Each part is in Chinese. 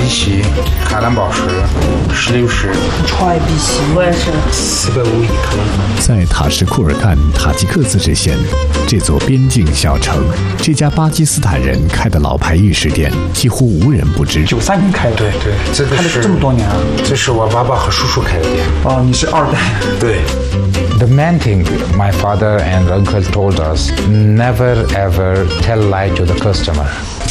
奇、卡兰宝石、石榴石。 超爱碧玺，我也是。 450一克。 在塔什库尔干塔吉克自治县这座边境小城，这家巴基斯坦人开的老牌玉石店几乎无人不知。 93年开的， 对，这个是开了这么多年啊！ 这是我爸爸和叔叔开的店。 哦，你是2代。 对。The main thing my father and uncle told us: never ever tell lie to the customer.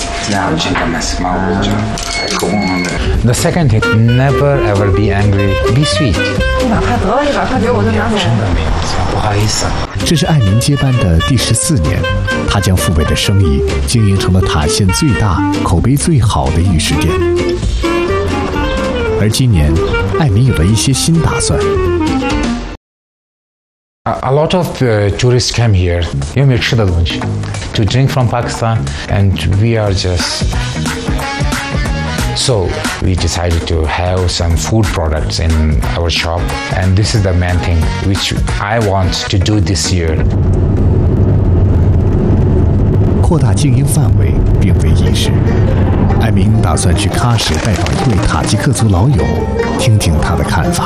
The second thing, never ever be angry, be sweet. 你把它得了一把，快给我就拿走。 真的没有错，不好意思。 这是艾明接班的第14年，他将父辈的生意经营成了塔县最大、口碑最好的玉石店。而今年，艾明有了一些新打算。 A lot of tourists came here, 因为没吃的东西 to drink from Pakistan, and we are just. So we decided to have some food products in our shop, and this is the main thing which I want to do this year. 扩大经营范围并非易事，艾明打算去喀什拜访一位塔吉克族老友，听听他的看法。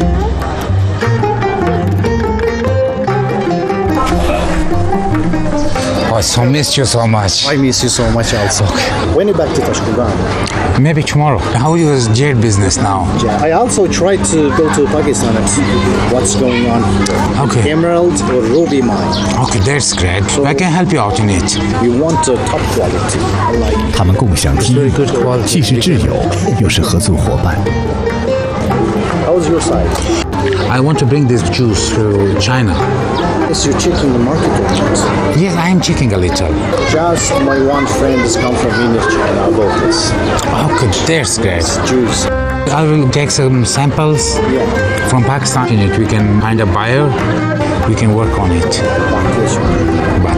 I so miss you so much. I miss you so much also. When you back to Tashkent? Maybe tomorrow. How is jade business now? I also tried to go to Pakistan and see what's going on here. Okay. Emerald or ruby mine. Okay, that's great. I can help you out in it. We want a top quality. Like 他们共享机遇，既是挚友，又是合作伙伴。 how's your side? I want to bring this juice to China. Yes, you're checking the market or not? Yes, I am checking a little. Just my one friend has come from India, China about this. Okay, that's great. Juice. I will take some samples from Pakistan. In it, we can find a buyer. We can work on it. But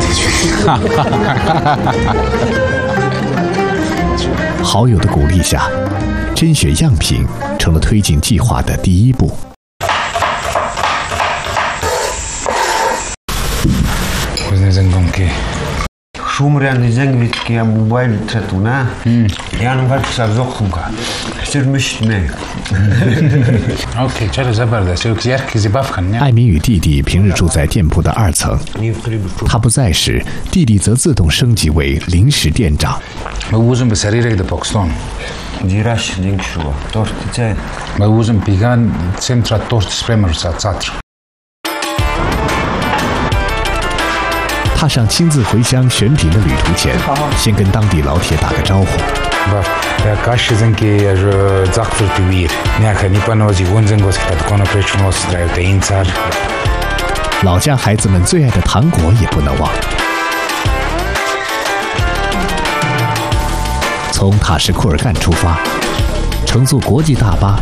好友的鼓励下，甄选样品成了推进计划的第一步。 Шумряны зангвитки я мобайл цатуна. Я на варса зохунга. Сир мишне. Okay, чаро забардас. Яркий забавхан. 艾明与弟弟平日住在店铺的2层，他不在时，弟弟则自动升级为临时店长。 Мы узем бесарирек до Пакистан. Дираш лингшува. Торт цай. Мы узем пиган центра торт спремер за завтра. 踏上亲自回乡选品的旅途前，先跟当地老铁打个招呼。老家孩子们最爱的糖果也不能忘。从塔什库尔干出发，乘坐国际大巴，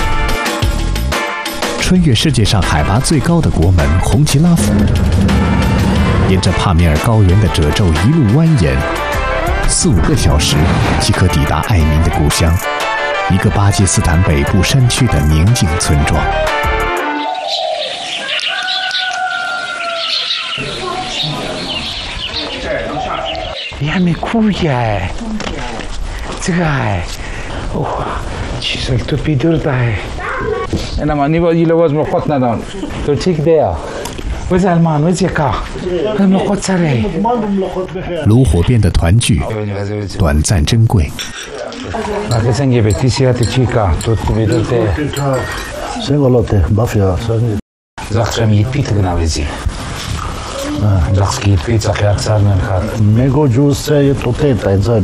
穿越世界上海拔最高的国门红旗拉府。沿着帕米尔高原的褶皱一路蜿蜒，4-5个小时即可抵达艾明的故乡，一个巴基斯坦北部山区的宁静村庄。 Я не куря. 这个哎，哇，其实都比多大哎。أنا ما نبغى يلوز مخطنا دون. ترتيك ده. وزالمان وزيكا. هم مخط سري. 炉火边的团聚，短暂珍贵。 那现在被提起来的chica，都比多大。 Segolote, bafia, sorry. زخم يبيت جنابزي. زخم يبيت زخم يكسر من خات. Mego juice, you to take